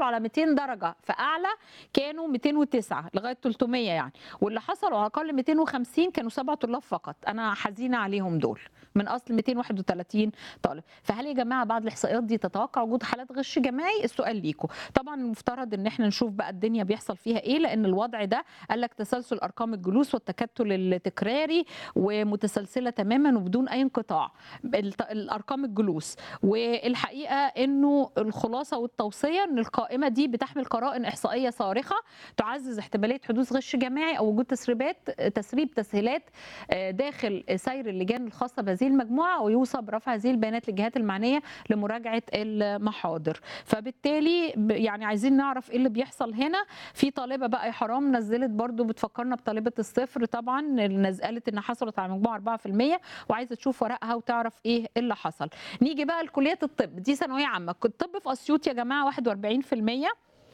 حصلوا على 200 درجة فأعلى كانوا 209 لغاية 300 يعني، واللي حصلوا على أقل 250 كانوا 7 طلاب فقط. أنا حزينة عليهم دول من أصل 231 طالب. فهل يا جماعة بعد الإحصائيات دي تتوقع وجود حالات غش جماعي؟ السؤال ليكم. طبعا المفترض إن احنا نشوف بقى الدنيا بيحصل فيها إيه، لأن الوضع ده قال لك تسلسل أرقام الجلوس والتكتل التكراري ومتسلسلة تماما وبدون أي انقطاع الأرقام الجلوس. والحقيقة إنه الخلاصة والتوصية إن القائمة دي بتحمل قرائن إحصائية صارخة تعزز احتمالية حدوث غش جماعي أو وجود تسريب تسهيلات داخل سير اللجان الخاصة بهذه المجموعة، ويوصى برفع هذه البيانات للجهات المعنية لمراجعة المحاضر. فبالتالي يعني عايزين نعرف إيه اللي بيحصل هنا. في طالبة بقى يا حرام نزلت برضو بتفكرنا بطالبة الصفر، طبعا قالت إنها حصلت على مجموعة 4% وعايزة تشوف ورقها وتعرف إيه اللي حصل. نيجي بقى لكلية الطب، دي ثانوية عامة. الطب في أسيوط يا جماعة 41%.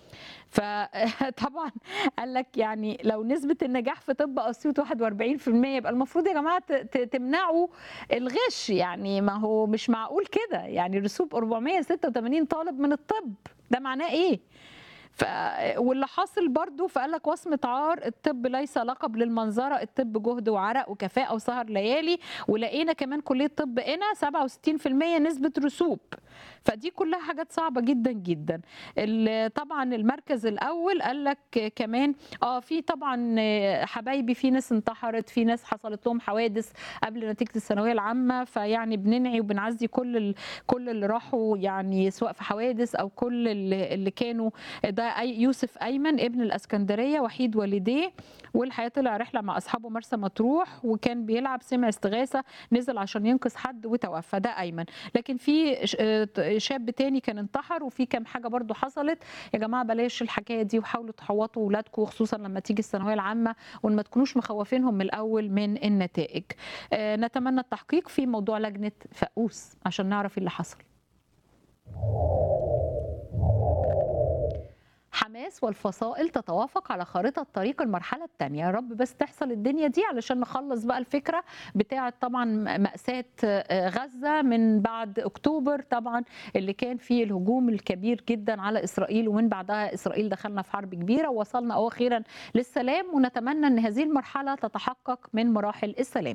فطبعا قال لك يعني لو نسبة النجاح في طب أسيوط 41% يبقى المفروض يا جماعة تمنعوا الغش. يعني ما هو مش معقول كده، يعني رسوب 486 طالب من الطب ده معناه إيه؟ واللي حاصل برضو فقال لك وصمة عار، الطب ليس لقب للمنظرة، الطب جهد وعرق وكفاءة وسهر ليالي. ولقينا كمان كلية طب هنا 67% نسبة رسوب. فدي كلها حاجات صعبة جدا جدا. طبعا المركز الأول قال لك كمان في طبعا حبايبي في ناس انتحرت، في ناس حصلت لهم حوادث قبل نتيجة الثانوية العامة. فيعني بننعي وبنعزي كل اللي راحوا يعني سواء في حوادث أو كل اللي كانوا. ده يوسف أيمن ابن الأسكندرية وحيد والديه، والحقيقة طلع رحلة مع أصحابه مرسى مطروح وكان بيلعب سمع استغاثة نزل عشان ينقذ حد وتوفى. ده أيمن. لكن في شاب تاني كان انتحر، وفي كام حاجة برضو حصلت. يا جماعة بلاش الحكاية دي وحاولوا تحوطوا ولادكم خصوصا لما تيجي الثانوية العامة وما تكونوش مخوفينهم من الأول من النتائج. نتمنى التحقيق في موضوع لجنة فقوس عشان نعرف اللي حصل. حماس والفصائل تتوافق على خارطة طريق المرحلة الثانية. يا رب بس تحصل الدنيا دي علشان نخلص بقى الفكرة بتاعة طبعا مأساة غزة من بعد أكتوبر طبعا اللي كان فيه الهجوم الكبير جدا على إسرائيل، ومن بعدها إسرائيل دخلنا في حرب كبيرة ووصلنا أخيرا للسلام، ونتمنى أن هذه المرحلة تتحقق من مراحل السلام.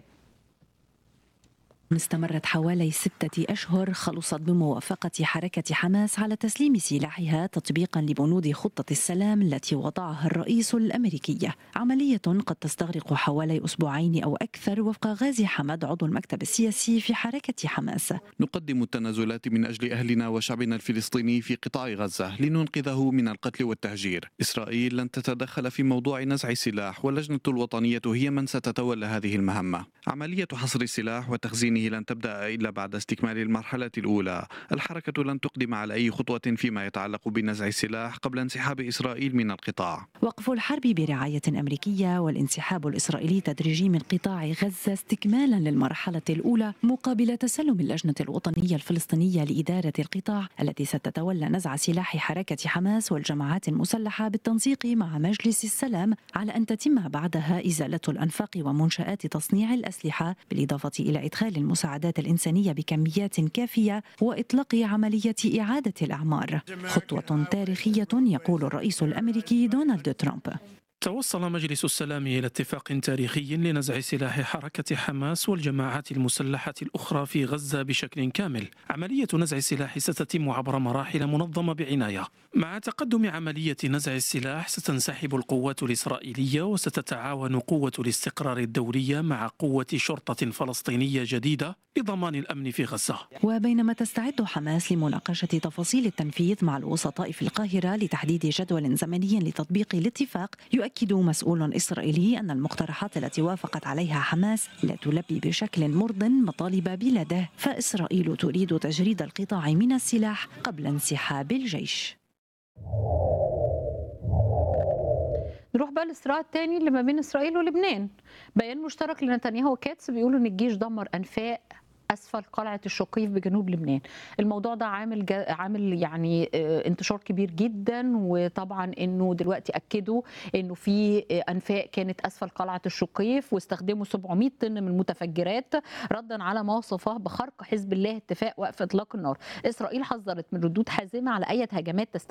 استمرت حوالي 6 أشهر خلصت بموافقة حركة حماس على تسليم سلاحها تطبيقا لبنود خطة السلام التي وضعها الرئيس الأمريكي. عملية قد تستغرق حوالي أسبوعين أو أكثر وفق غازي حمد عضو المكتب السياسي في حركة حماس. نقدم التنازلات من أجل أهلنا وشعبنا الفلسطيني في قطاع غزة لننقذه من القتل والتهجير. إسرائيل لن تتدخل في موضوع نزع السلاح، واللجنة الوطنية هي من ستتولى هذه المهمة. عملية حصر السلاح وتخزينه لن تبدأ إلا بعد استكمال المرحلة الأولى. الحركة لن تقدم على أي خطوة فيما يتعلق بنزع السلاح قبل انسحاب إسرائيل من القطاع. وقف الحرب برعاية أمريكية والانسحاب الإسرائيلي التدريجي من قطاع غزة استكمالا للمرحلة الأولى مقابل تسلم اللجنة الوطنية الفلسطينية لإدارة القطاع التي ستتولى نزع سلاح حركة حماس والجماعات المسلحة بالتنسيق مع مجلس السلام، على أن تتم بعدها إزالة الأنفاق ومنشآت تصنيع الأسلحة بالإضافة إلى إدخال المساعدات الإنسانية بكميات كافية وإطلاق عملية إعادة الأعمار. خطوة تاريخية يقول الرئيس الأمريكي دونالد ترامب. توصل مجلس السلام إلى اتفاق تاريخي لنزع سلاح حركة حماس والجماعات المسلحة الأخرى في غزة بشكل كامل. عملية نزع السلاح ستتم عبر مراحل منظمة بعناية. مع تقدم عملية نزع السلاح ستنسحب القوات الإسرائيلية وستتعاون قوة الاستقرار الدولية مع قوة شرطة فلسطينية جديدة لضمان الأمن في غزة. وبينما تستعد حماس لمناقشة تفاصيل التنفيذ مع الوسطاء في القاهرة لتحديد جدول زمني لتطبيق الاتفاق، يؤكد مسؤول إسرائيلي أن المقترحات التي وافقت عليها حماس لا تلبي بشكل مرضٍ مطالب بلاده، فإسرائيل تريد تجريد القطاع من السلاح قبل انسحاب الجيش. نروح بقى للصراع الثاني اللي ما بين إسرائيل ولبنان. بيان مشترك لنتنياهو وكاتس بيقولوا إن الجيش دمر أنفاق أسفل قلعة الشقيف بجنوب لبنان. الموضوع ده عامل يعني انتشار كبير جدا، وطبعا انه دلوقتي اكدوا انه في انفاق كانت اسفل قلعة الشقيف واستخدموا 700 طن من المتفجرات ردا على ما وصفه بخرق حزب الله اتفاق وقف اطلاق النار. اسرائيل حذرت من ردود حازمة على اي هجمات